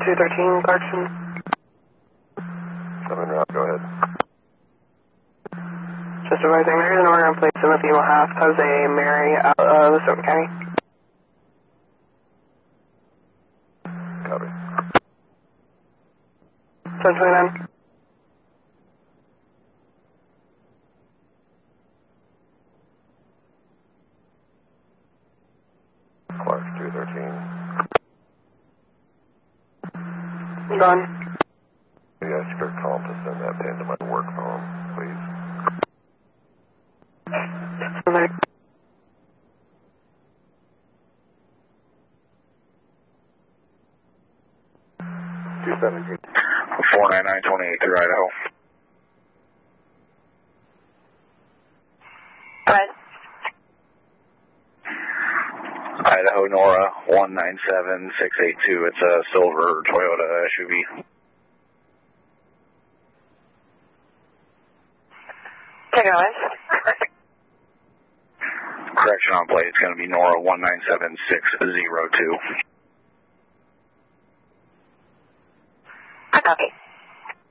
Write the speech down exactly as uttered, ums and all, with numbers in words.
two thirteen, Clarkson. seven route, go ahead. Just advising, there is an order in place in the female half, Jose Mary out of Stoughton County. Copy. seven twenty-nine. Clark, two thirteen. Gone. Can you ask your comp to send that pin to my work phone, please? Okay. two seventeen. four nine nine twenty-eight through Idaho. Right. Idaho Nora one nine seven six eight two. It's a silver Toyota S U V. Take it away. Correction on plate, it's going to be Nora one nine seven six zero two.